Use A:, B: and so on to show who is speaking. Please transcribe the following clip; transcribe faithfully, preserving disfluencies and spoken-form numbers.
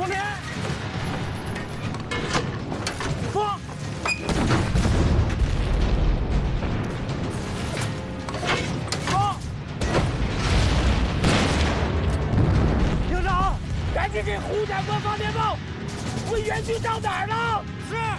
A: 光天，风。 赶紧给胡长官发电报，问援军到哪儿了？是。